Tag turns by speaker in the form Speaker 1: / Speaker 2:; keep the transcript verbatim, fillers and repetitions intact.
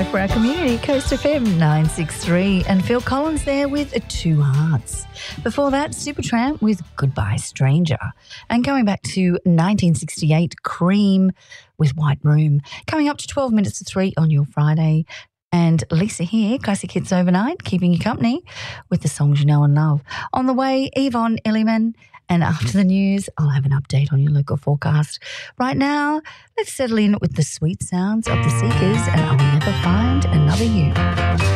Speaker 1: radio for our community, Coast F M nine sixty-three, and Phil Collins there with Two Hearts. Before that, Supertramp with Goodbye Stranger. And going back to nineteen sixty-eight, Cream with White Room. Coming up to twelve minutes to three on your Friday. And Lisa here, Classic Hits Overnight, keeping you company with the songs you know and love. On the way, Yvonne Elliman. And after the news, I'll have an update on your local forecast. Right now, let's settle in with the sweet sounds of the Seekers and I'll Never Find Another You.